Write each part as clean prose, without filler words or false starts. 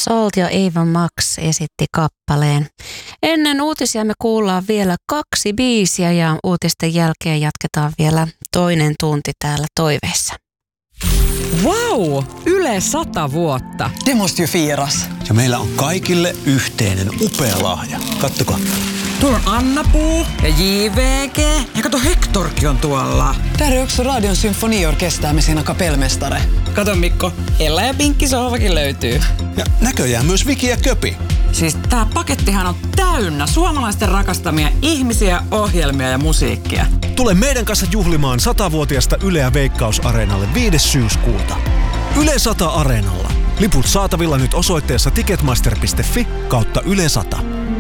Salt ja Ava Max esitti kappaleen. Ennen uutisia me kuullaan vielä 2 biisiä ja uutisten jälkeen jatketaan vielä toinen tunti täällä Toiveissa. Wow! Yle 100 vuotta. Det måste ju firas. Ja meillä on kaikille yhteinen upea lahja. Kattokaa. Tuolla on Anna-Puu ja JVG. Ja kato, Hektorkin on tuolla. Där är också Radion symfoniorkester med sina kapellmästare. Kato Mikko, Ella ja Pinkki sohvakin löytyy. Ja näköjään myös Viki ja Köpi. Siis tää pakettihan on täynnä suomalaisten rakastamia ihmisiä, ohjelmia ja musiikkia. Tule meidän kanssa juhlimaan 100-vuotiasta Yleä Veikkaus-areenalle 5. syyskuuta. Yle 100 Areenalla. Liput saatavilla nyt osoitteessa ticketmaster.fi/Yle 100.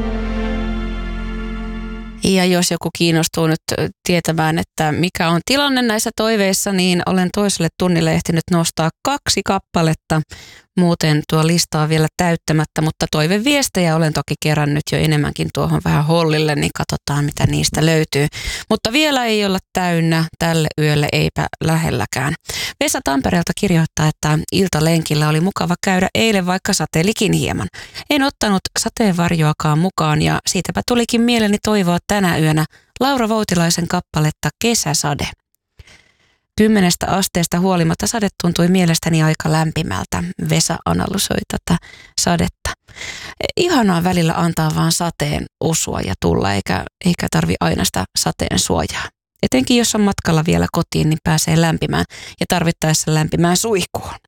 Ja jos joku kiinnostuu nyt tietämään, että mikä on tilanne näissä toiveissa, niin olen toiselle tunnille ehtinyt nostaa 2 kappaletta. Muuten tuo lista on vielä täyttämättä, mutta toiveviestejä olen toki kerännyt jo enemmänkin tuohon vähän hollille, niin katsotaan mitä niistä löytyy. Mutta vielä ei olla täynnä, tälle yölle eipä lähelläkään. Vesa Tampereelta kirjoittaa, että iltalenkillä oli mukava käydä eilen, vaikka sateelikin hieman. En ottanut sateenvarjoakaan mukaan ja siitäpä tulikin mieleni toivoa tänä yönä Laura Voutilaisen kappaletta Kesäsade. 10 asteesta huolimatta sade tuntui mielestäni aika lämpimältä. Vesa analysoi tätä sadetta. Ihanaa välillä antaa vaan sateen osua ja tulla, eikä tarvi aina sitä sateen suojaa. Etenkin jos on matkalla vielä kotiin, niin pääsee lämpimään ja tarvittaessa lämpimään suihkuun.